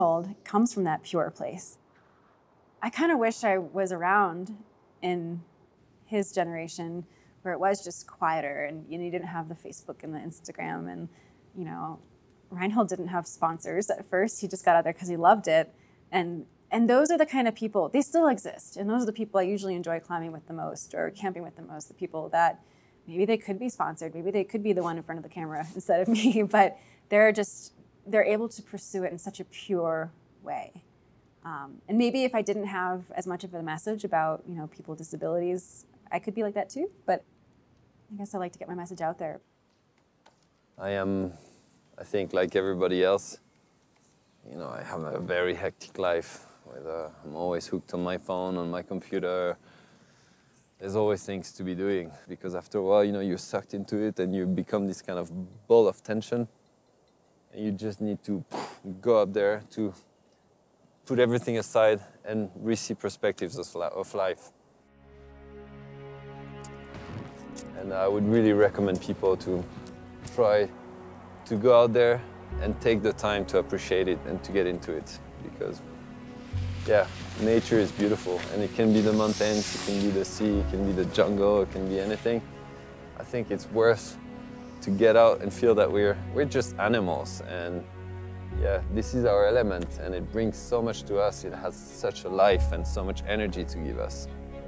comes from that pure place. I kind of wish I was around in his generation where it was just quieter and you didn't have the Facebook and the Instagram and, Reinhold didn't have sponsors at first. He just got out there because he loved it. And those are the kind of people, they still exist. And those are the people I usually enjoy climbing with the most or camping with the most, the people that maybe they could be sponsored, maybe they could be the one in front of the camera instead of me, but they're able to pursue it in such a pure way. And maybe if I didn't have as much of a message about, people with disabilities, I could be like that too, but I guess I like to get my message out there. I think like everybody else, I have a very hectic life where I'm always hooked on my phone, on my computer. There's always things to be doing because after a while, you're sucked into it and you become this kind of ball of tension. And you just need to go up there to put everything aside and receive perspectives of life. And I would really recommend people to try to go out there and take the time to appreciate it and to get into it because, nature is beautiful and it can be the mountains, it can be the sea, it can be the jungle, it can be anything. I think it's worth to get out and feel that we're just animals and this is our element and it brings so much to us. It has such a life and so much energy to give us.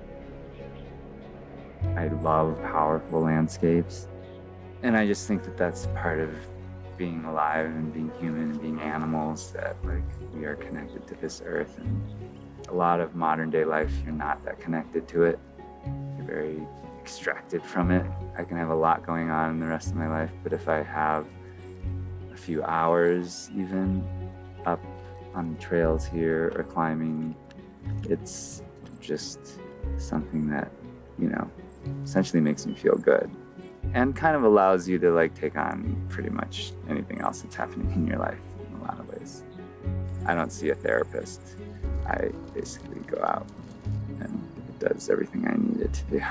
I love powerful landscapes and I just think that that's part of being alive and being human and being animals, that we are connected to this earth, and a lot of modern day life, you're not that connected to it. You're very extracted from it. I can have a lot going on in the rest of my life, but if I have a few hours even up on trails here or climbing, it's just something that, essentially makes me feel good and kind of allows you to take on pretty much anything else that's happening in your life in a lot of ways. I don't see a therapist. I basically go out and it does everything I need it to do.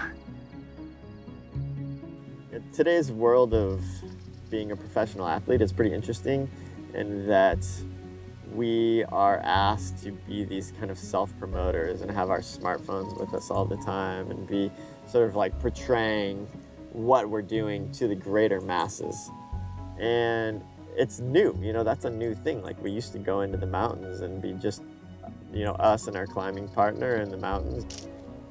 In today's world of being a professional athlete is pretty interesting in that we are asked to be these kind of self-promoters and have our smartphones with us all the time and be sort of portraying what we're doing to the greater masses. And it's new, that's a new thing. We used to go into the mountains and be just, us and our climbing partner in the mountains.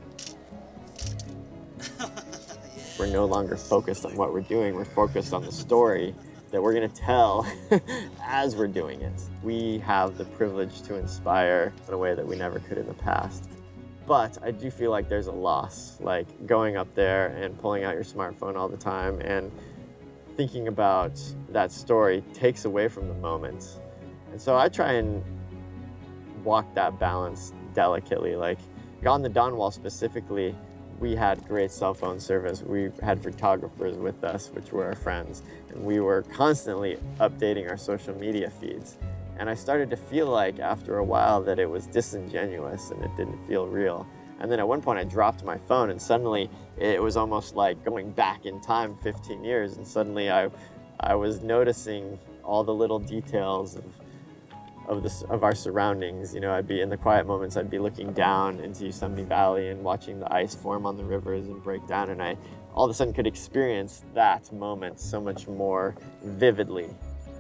We're no longer focused on what we're doing, we're focused on the story that we're gonna tell as we're doing it. We have the privilege to inspire in a way that we never could in the past. But I do feel like there's a loss, going up there and pulling out your smartphone all the time and thinking about that story takes away from the moment. And so I try and walk that balance delicately. On the Dawn Wall specifically, we had great cell phone service. We had photographers with us, which were our friends, and we were constantly updating our social media feeds. And I started to feel like after a while that it was disingenuous and it didn't feel real. And then at one point I dropped my phone and suddenly it was almost like going back in time 15 years. And suddenly I was noticing all the little details of our surroundings. I'd be in the quiet moments, I'd be looking down into Yosemite Valley and watching the ice form on the rivers and break down. And I all of a sudden could experience that moment so much more vividly.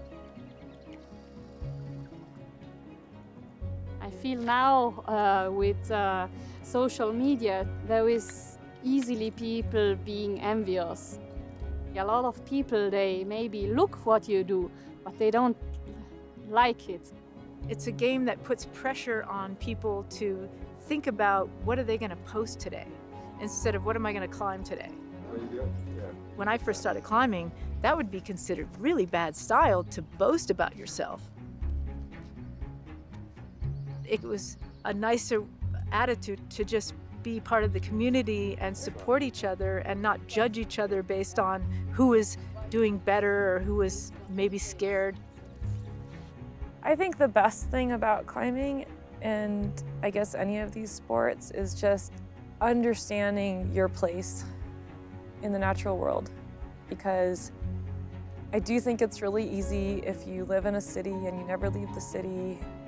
I feel now with social media, there is easily people being envious. A lot of people, they maybe look what you do, but they don't like it. It's a game that puts pressure on people to think about what are they going to post today instead of what am I going to climb today. When I first started climbing, that would be considered really bad style to boast about yourself. It was a nicer attitude to just be part of the community and support each other and not judge each other based on who is doing better or who is maybe scared. I think the best thing about climbing, and I guess any of these sports, is just understanding your place in the natural world. Because I do think it's really easy if you live in a city and you never leave the city